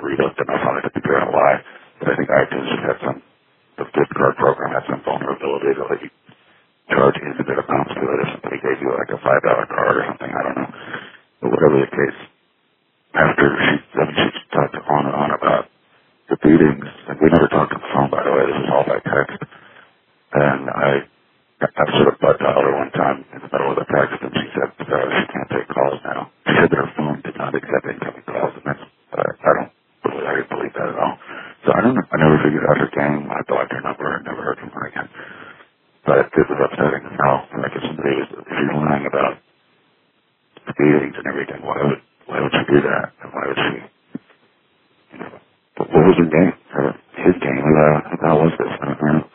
relooked enough on it to figure out why. But I think iTunes just had the gift card program had some vulnerability to let you charge infinite amounts to it if somebody gave you like a $5 card or something, I don't know. But whatever the case, after she talked on and on about the beatings, and we never talked on the phone, by the way, this was all by text, and I sort of butt dialed her one time in the middle of the text, and she said she can't take calls now. She said that her phone did not accept incoming calls, and that's, I didn't believe that at all. So I don't know, I never figured out her game. I blocked her number and never heard from her again. But it was upsetting as hell. Like if she's lying about the beatings and everything, why would she do that? And why would she, what was her game? His game? How was this? I don't know.